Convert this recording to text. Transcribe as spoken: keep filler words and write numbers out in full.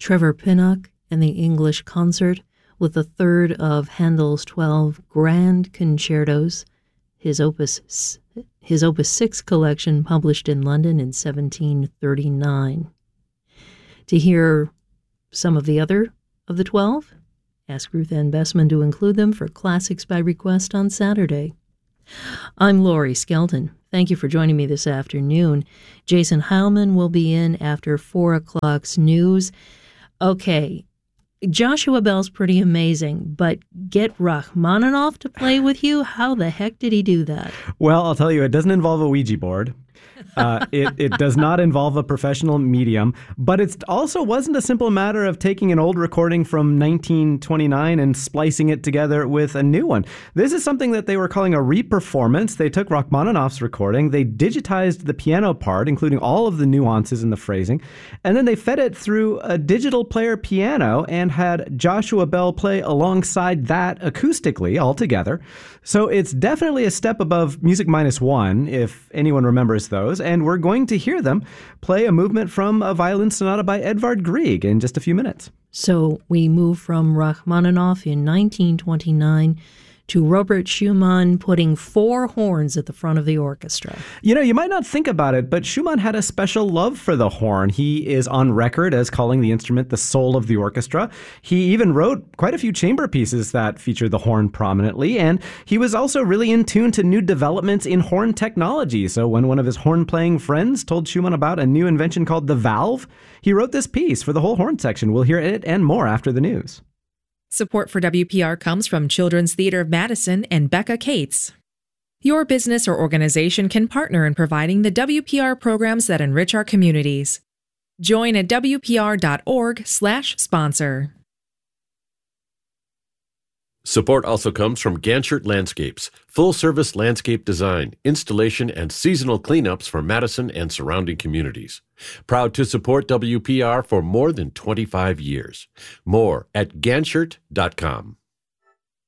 Trevor Pinnock and the English Concert with the third of Handel's twelve grand concertos, his opus his opus six collection published in London in seventeen thirty-nine. To hear some of the other of the twelve, ask Ruth Ann Bessman to include them for Classics by Request on Saturday. I'm Laurie Skelton. Thank you for joining me this afternoon. Jason Heilman will be in after four o'clock's news. Okay, Joshua Bell's pretty amazing, but get Rachmaninoff to play with you? How the heck did he do that? Well, I'll tell you, it doesn't involve a Ouija board. Uh, it, it does not involve a professional medium, but it also wasn't a simple matter of taking an old recording from nineteen twenty-nine and splicing it together with a new one. This is something that they were calling a reperformance. They took Rachmaninoff's recording, they digitized the piano part, including all of the nuances and the phrasing, and then they fed it through a digital player piano and had Joshua Bell play alongside that acoustically altogether. So it's definitely a step above Music Minus One, if anyone remembers those, and we're going to hear them play a movement from a violin sonata by Edvard Grieg in just a few minutes. So we move from Rachmaninoff in nineteen twenty-nine to Robert Schumann putting four horns at the front of the orchestra. You know, you might not think about it, but Schumann had a special love for the horn. He is on record as calling the instrument the soul of the orchestra. He even wrote quite a few chamber pieces that feature the horn prominently, and he was also really in tune to new developments in horn technology. So when one of his horn-playing friends told Schumann about a new invention called the valve, he wrote this piece for the whole horn section. We'll hear it and more after the news. Support for W P R comes from Children's Theater of Madison and Becca Cates. Your business or organization can partner in providing the W P R programs that enrich our communities. Join at W P R dot org slash sponsor. Support also comes from Ganchert Landscapes, full-service landscape design, installation, and seasonal cleanups for Madison and surrounding communities. Proud to support W P R for more than twenty-five years. More at ganchert dot com.